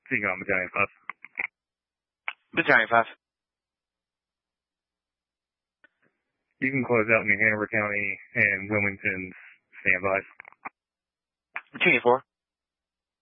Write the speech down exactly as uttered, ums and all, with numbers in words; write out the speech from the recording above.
Speaking on Battalion five. Battalion five. You can close out New Hanover County and Wilmington's standbys. Virginia four.